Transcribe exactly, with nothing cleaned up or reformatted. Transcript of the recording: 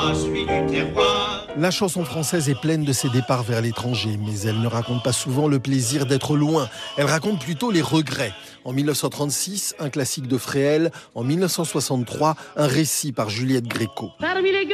La chanson française est pleine de ses départs vers l'étranger, mais elle ne raconte pas souvent le plaisir d'être loin. Elle raconte plutôt les regrets. En mille neuf cent trente-six, un classique de Fréhel. En mille neuf cent soixante-trois, un récit par Juliette Gréco.